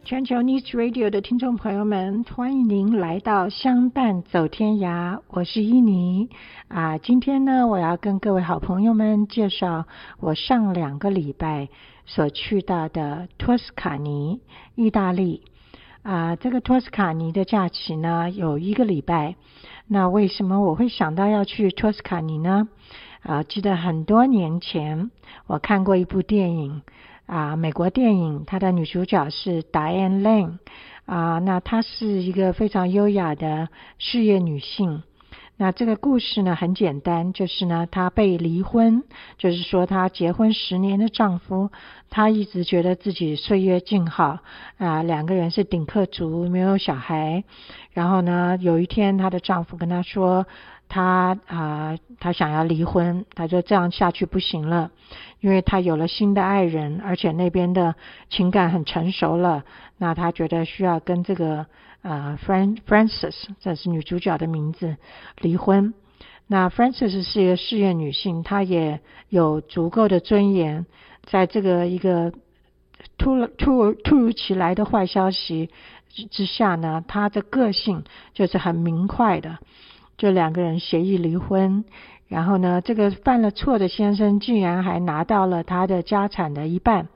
全球 News Radio 的听众朋友们，欢迎您来到相伴走天涯，我是伊妮今天呢，我要跟各位好朋友们介绍我上2个礼拜所去到的托斯卡尼，意大利这个托斯卡尼的假期呢有1个礼拜。那为什么我会想到要去托斯卡尼呢？记得很多年前我看过一部电影美国电影，它的女主角是 Diane Lane 那她是一个非常优雅的事业女性。那这个故事呢很简单，就是呢她被离婚，就是说她结婚10年的丈夫，她一直觉得自己岁月静好2个人是顶客族，没有小孩。然后呢有一天她的丈夫跟她说她想要离婚，她说这样下去不行了，因为她有了新的爱人，而且那边的情感很成熟了，那她觉得需要跟这个Frances， 这是女主角的名字，离婚。那 Frances 是一个事业女性，她也有足够的尊严，在这个一个突如其来的坏消息之下呢，她的个性就是很明快的，就2个人协议离婚。然后呢这个犯了错的先生竟然还拿到了他的家产的一半，